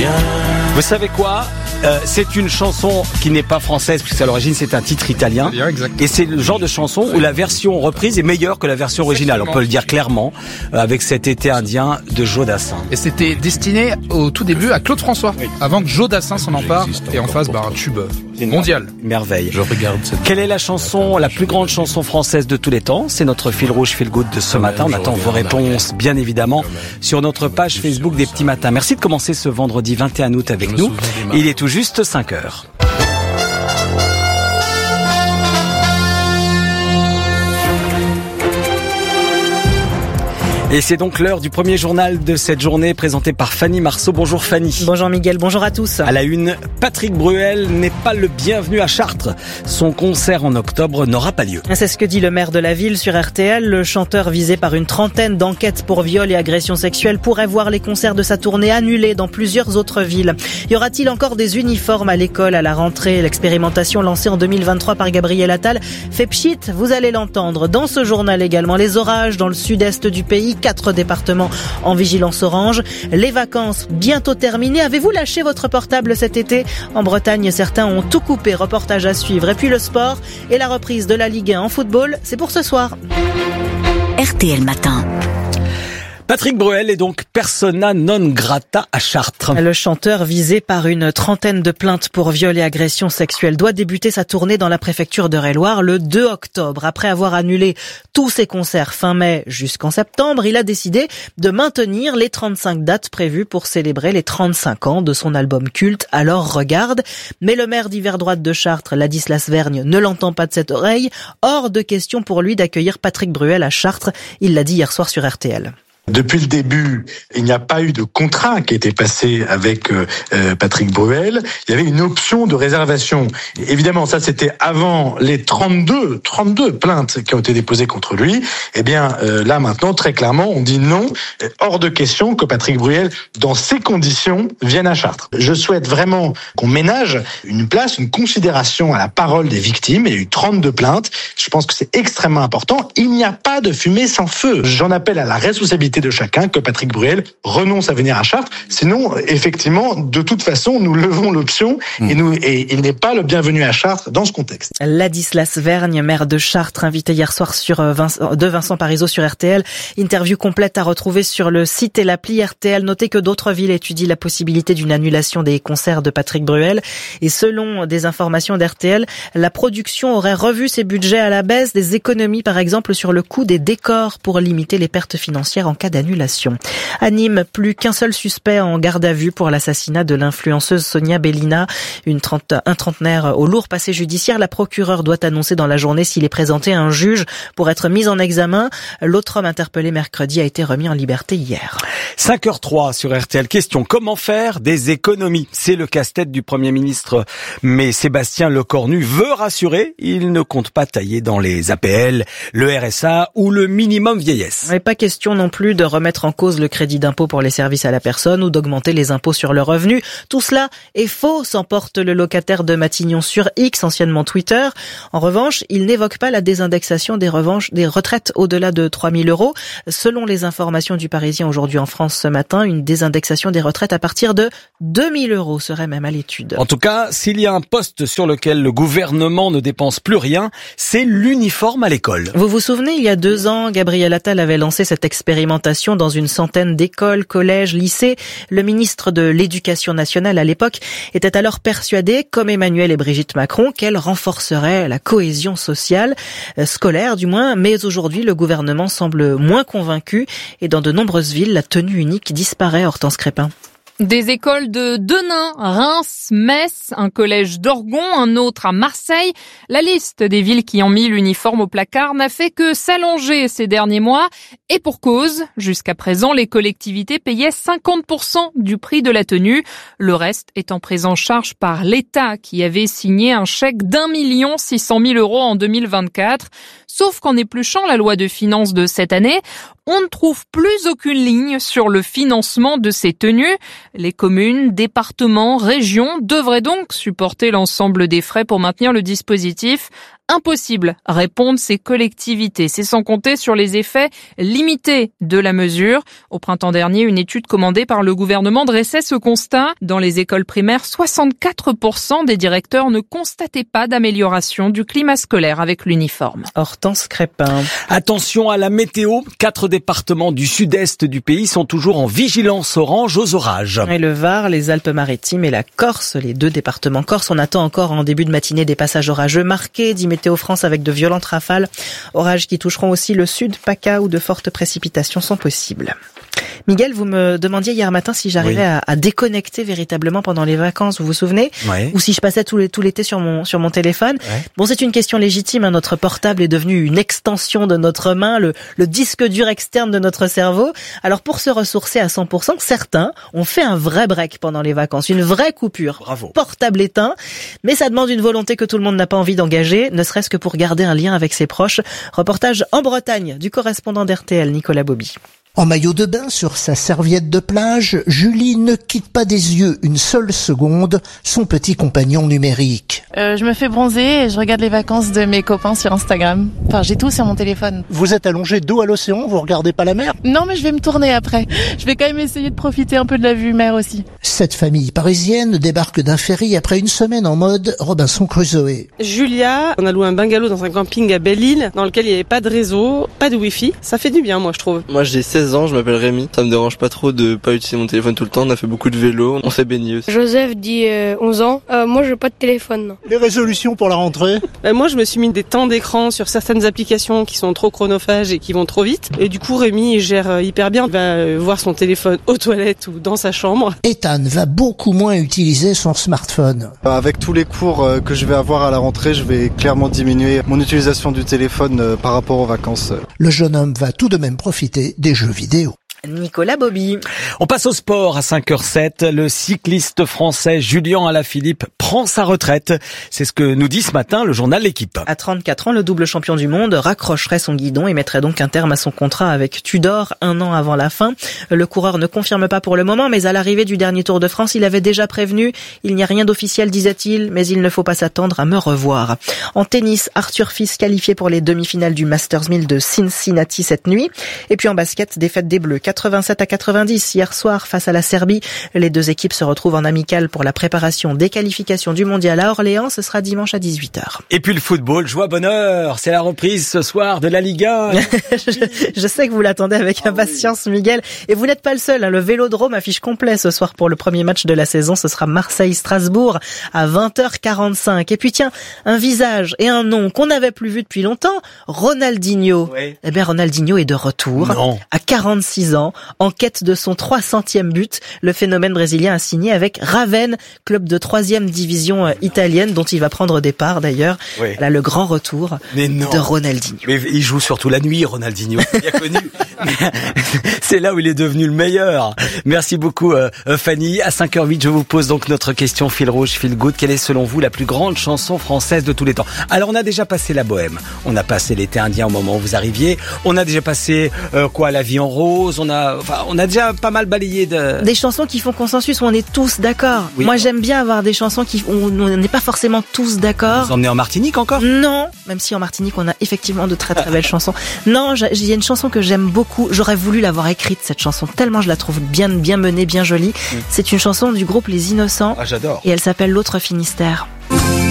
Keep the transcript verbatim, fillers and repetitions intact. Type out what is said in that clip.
Vous savez quoi ? Euh, c'est une chanson qui n'est pas française, puisque à l'origine c'est un titre italien. Et c'est le genre de chanson où la version reprise est meilleure que la version originale. On peut le dire clairement, euh, avec cet été indien de Joe Dassin. Et c'était destiné au tout début à Claude François, oui. Avant que Joe Dassin s'en empare et en fasse bah, un tube mondial. Merveille. Je regarde cette... Quelle est la chanson, la plus grande chanson française de tous les temps ? C'est notre fil rouge, fil good de ce matin. On attend vos réponses, bien évidemment, sur notre page Facebook des Petits Matins. Merci de commencer ce vendredi vingt et un août avec nous. Il est tout juste cinq heures. Et c'est donc l'heure du premier journal de cette journée présenté par Fanny Marceau. Bonjour Fanny. Bonjour Miguel, bonjour à tous. À la une, Patrick Bruel n'est pas le bienvenu à Chartres. Son concert en octobre n'aura pas lieu. C'est ce que dit le maire de la ville sur R T L. Le chanteur visé par une trentaine d'enquêtes pour viol et agressions sexuelles pourrait voir les concerts de sa tournée annulés dans plusieurs autres villes. Y aura-t-il encore des uniformes à l'école à la rentrée ? L'expérimentation lancée en deux mille vingt-trois par Gabriel Attal fait pchit, vous allez l'entendre. Dans ce journal également, les orages dans le sud-est du pays. Quatre départements en vigilance orange. Les vacances bientôt terminées. Avez-vous lâché votre portable cet été ? En Bretagne, certains ont tout coupé. Reportage à suivre. Et puis le sport et la reprise de la Ligue un en football, c'est pour ce soir. R T L Matin. Patrick Bruel est donc persona non grata à Chartres. Le chanteur visé par une trentaine de plaintes pour viol et agression sexuelle doit débuter sa tournée dans la préfecture d'Eure-et-Loir le deux octobre. Après avoir annulé tous ses concerts fin mai jusqu'en septembre, il a décidé de maintenir les trente-cinq dates prévues pour célébrer les trente-cinq ans de son album culte Alors Regarde. Mais le maire d'Yverdroite de Chartres, Ladislas Vergne, ne l'entend pas de cette oreille. Hors de question pour lui d'accueillir Patrick Bruel à Chartres. Il l'a dit hier soir sur R T L. Depuis le début, il n'y a pas eu de contrat qui a été passé avec euh, Patrick Bruel. Il y avait une option de réservation. Évidemment, ça c'était avant les trente-deux, trente-deux plaintes qui ont été déposées contre lui. Eh bien, euh, là maintenant, très clairement, on dit non, hors de question que Patrick Bruel, dans ces conditions, vienne à Chartres. Je souhaite vraiment qu'on ménage une place, une considération à la parole des victimes. Il y a eu trente-deux plaintes. Je pense que c'est extrêmement important. Il n'y a pas de fumée sans feu. J'en appelle à la responsabilité de chacun que Patrick Bruel renonce à venir à Chartres. Sinon, effectivement, de toute façon, nous levons l'option mmh. et, nous, et il n'est pas le bienvenu à Chartres dans ce contexte. Ladislas Vergne, maire de Chartres, invité hier soir sur Vincent, de Vincent Parisot sur R T L. Interview complète à retrouver sur le site et l'appli R T L. Notez que d'autres villes étudient la possibilité d'une annulation des concerts de Patrick Bruel. Et selon des informations d'R T L, la production aurait revu ses budgets à la baisse, des économies par exemple sur le coût des décors pour limiter les pertes financières en cas d'annulation. À Nîmes, plus qu'un seul suspect en garde à vue pour l'assassinat de l'influenceuse Sonia Bellina, une trente, un trentenaire au lourd passé judiciaire. La procureure doit annoncer dans la journée s'il est présenté à un juge pour être mis en examen. L'autre homme interpellé mercredi a été remis en liberté hier. cinq heures trois sur R T L. Question, comment faire des économies ? C'est le casse-tête du Premier ministre. Mais Sébastien Lecornu veut rassurer, il ne compte pas tailler dans les A P L, le R S A ou le minimum vieillesse. Mais pas question non plus de remettre en cause le crédit d'impôt pour les services à la personne ou d'augmenter les impôts sur le revenu. Tout cela est faux, s'emporte le locataire de Matignon sur X, anciennement Twitter. En revanche, il n'évoque pas la désindexation des, revanches, des retraites au-delà de trois mille euros. Selon les informations du Parisien aujourd'hui en France ce matin, une désindexation des retraites à partir de deux mille euros serait même à l'étude. En tout cas, s'il y a un poste sur lequel le gouvernement ne dépense plus rien, c'est l'uniforme à l'école. Vous vous souvenez, il y a deux ans, Gabriel Attal avait lancé cette expérimentation dans une centaine d'écoles, collèges, lycées. Le ministre de l'Éducation nationale à l'époque était alors persuadé, comme Emmanuel et Brigitte Macron, qu'elle renforcerait la cohésion sociale, euh, scolaire du moins. Mais aujourd'hui, le gouvernement semble moins convaincu et dans de nombreuses villes, la tenue unique disparaît. Hortense Crépin. Des écoles de Denain, Reims, Metz, un collège d'Orgon, un autre à Marseille. La liste des villes qui ont mis l'uniforme au placard n'a fait que s'allonger ces derniers mois. Et pour cause, jusqu'à présent, les collectivités payaient cinquante pour cent du prix de la tenue. Le reste étant pris en charge par l'État qui avait signé un chèque d'un million six cent mille euros en deux mille vingt-quatre. Sauf qu'en épluchant la loi de finances de cette année, on ne trouve plus aucune ligne sur le financement de ces tenues. Les communes, départements, régions devraient donc supporter l'ensemble des frais pour maintenir le dispositif. Impossible, répondent ces collectivités. C'est sans compter sur les effets limités de la mesure. Au printemps dernier, une étude commandée par le gouvernement dressait ce constat. Dans les écoles primaires, soixante-quatre pour cent des directeurs ne constataient pas d'amélioration du climat scolaire avec l'uniforme. Hortense Crépin. Attention à la météo. Quatre départements du sud-est du pays sont toujours en vigilance orange aux orages. Et le Var, les Alpes-Maritimes et la Corse, les deux départements corse, on attend encore en début de matinée des passages orageux marqués, dit Météo France, avec de violentes rafales. Orages qui toucheront aussi le sud, PACA, où de fortes précipitations sont possibles. Miguel, vous me demandiez hier matin si j'arrivais oui. à, à déconnecter véritablement pendant les vacances, vous vous souvenez ouais. Ou si je passais tout, tout l'été sur mon, sur mon téléphone. Ouais. Bon, c'est une question légitime, hein. Notre portable est devenu une extension de notre main, le, le disque dur externe de notre cerveau. Alors pour se ressourcer à cent pour cent, certains ont fait un vrai break pendant les vacances, une vraie coupure. Bravo. Portable éteint, mais ça demande une volonté que tout le monde n'a pas envie d'engager, ne serait-ce que pour garder un lien avec ses proches. Reportage en Bretagne du correspondant d'R T L, Nicolas Bobby. En maillot de bain sur sa serviette de plage, Julie ne quitte pas des yeux une seule seconde son petit compagnon numérique. Euh, je me fais bronzer et je regarde les vacances de mes copains sur Instagram. Enfin, j'ai tout sur mon téléphone. Vous êtes allongé dos à l'océan, vous regardez pas la mer ? Non, mais je vais me tourner après. Je vais quand même essayer de profiter un peu de la vue mer aussi. Cette famille parisienne débarque d'un ferry après une semaine en mode Robinson Crusoe. Julia, on a loué un bungalow dans un camping à Belle-Île dans lequel il n'y avait pas de réseau, pas de wifi. Ça fait du bien, moi, je trouve. Moi, j'ai seize ans, je m'appelle Rémi. Ça me dérange pas trop de pas utiliser mon téléphone tout le temps. On a fait beaucoup de vélo, on s'est baigné aussi. Joseph dit euh, onze ans. Euh, moi, j'ai pas de téléphone. Non. Les résolutions pour la rentrée ? Ben, moi, je me suis mis des temps d'écran sur certaines applications qui sont trop chronophages et qui vont trop vite. Et du coup, Rémi, il gère hyper bien. Il va voir son téléphone aux toilettes ou dans sa chambre. Ethan va beaucoup moins utiliser son smartphone. Avec tous les cours que je vais avoir à la rentrée, je vais clairement diminuer mon utilisation du téléphone par rapport aux vacances. Le jeune homme va tout de même profiter des jeux vidéo. Nicolas Bobby. On passe au sport à cinq heures sept. Le cycliste français Julien Alaphilippe prend sa retraite. C'est ce que nous dit ce matin le journal L'Équipe. À trente-quatre ans, le double champion du monde raccrocherait son guidon et mettrait donc un terme à son contrat avec Tudor un an avant la fin. Le coureur ne confirme pas pour le moment, mais à l'arrivée du dernier Tour de France, il avait déjà prévenu. Il n'y a rien d'officiel, disait-il, mais il ne faut pas s'attendre à me revoir. En tennis, Arthur Fils qualifié pour les demi-finales du Masters mille de Cincinnati cette nuit. Et puis en basket, défaite des Bleus, quatre-vingt-sept à quatre-vingt-dix hier soir face à la Serbie. Les deux équipes se retrouvent en amical pour la préparation des qualifications du mondial à Orléans. Ce sera dimanche à dix-huit heures. Et puis le football, joie bonheur. C'est la reprise ce soir de la Ligue un. je, je sais que vous l'attendez avec ah impatience, oui. Miguel. Et vous n'êtes pas le seul. Hein. Le Vélodrome affiche complet ce soir pour le premier match de la saison. Ce sera Marseille-Strasbourg à vingt heures quarante-cinq. Et puis tiens, un visage et un nom qu'on n'avait plus vu depuis longtemps. Ronaldinho. Oui. Eh bien, Ronaldinho est de retour. Non. À quarante-six ans. En quête de son trois centième but, le phénomène brésilien a signé avec Ravenne, club de troisième division italienne, dont il va prendre des parts d'ailleurs. Oui. Là, le grand retour de Ronaldinho. Mais il joue surtout la nuit, Ronaldinho, bien connu. C'est là où il est devenu le meilleur. Merci beaucoup, euh, Fanny. À cinq heures huit, je vous pose donc notre question fil rouge, fil good. Quelle est selon vous la plus grande chanson française de tous les temps? Alors, on a déjà passé la bohème. On a passé l'été indien au moment où vous arriviez. On a déjà passé euh, quoi, la vie en rose. On a, enfin, on a déjà pas mal balayé de... Des chansons qui font consensus où on est tous d'accord. Oui. Moi, j'aime bien avoir des chansons qui, où on n'est pas forcément tous d'accord. Vous emmenez en Martinique encore? Non, même si en Martinique, on a effectivement de très très belles chansons. Non, il y a une chanson que j'aime beaucoup. J'aurais voulu l'avoir écrite, cette chanson, tellement je la trouve bien, bien menée, bien jolie. Mmh. C'est une chanson du groupe Les Innocents. Ah, j'adore. Et elle s'appelle L'autre Finistère.